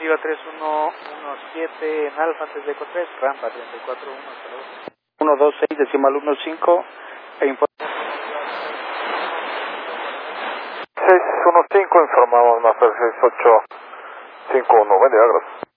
Viva 3117 en Alfa, antes de Eco 3, rampa 341, hasta luego. 126 decimal 15 e informe. 615, informamos Master 6851, buen día, gracias.